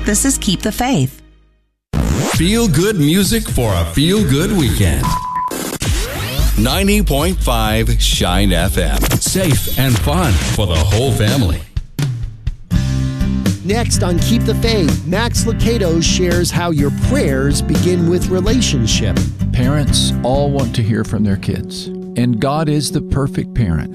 This is Keep the Faith. Feel good music for a feel good weekend. 90.5 Shine FM. Safe and fun for the whole family. Next on Keep the Faith, Max Lucado shares how your prayers begin with relationship. Parents all want to hear from their kids, and God is the perfect parent.